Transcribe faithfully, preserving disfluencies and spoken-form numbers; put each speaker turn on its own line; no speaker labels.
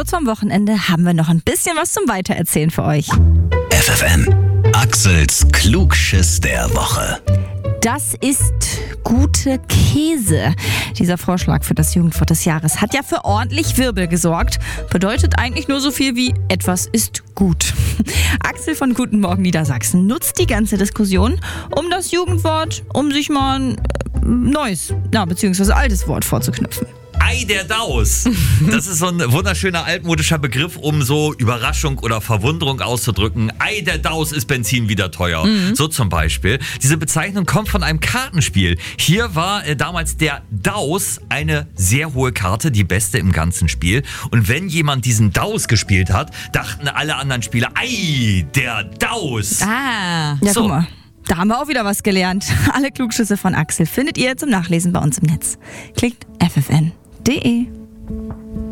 kurz vorm Wochenende haben wir noch ein bisschen was zum Weitererzählen für euch.
F F M, Axels Klugschiss der Woche.
Das ist gute Käse. Dieser Vorschlag für das Jugendwort des Jahres hat ja für ordentlich Wirbel gesorgt. Bedeutet eigentlich nur so viel wie etwas ist gut. Axel von Guten Morgen Niedersachsen nutzt die ganze Diskussion, um das Jugendwort, um sich mal ein äh, neues, na, beziehungsweise altes Wort vorzuknüpfen.
Ei der Daus. Das ist so ein wunderschöner altmodischer Begriff, um so Überraschung oder Verwunderung auszudrücken. Ei der Daus ist Benzin wieder teuer. Mhm. So zum Beispiel. Diese Bezeichnung kommt von einem Kartenspiel. Hier war äh, damals der Daus eine sehr hohe Karte, die beste im ganzen Spiel. Und wenn jemand diesen Daus gespielt hat, dachten alle anderen Spieler, ei, der Daus.
Ah, ja,
so.
Guck mal. Da haben wir auch wieder was gelernt. Alle Klugschüsse von Axel findet ihr zum Nachlesen bei uns im Netz. Klickt F F N punkt D E.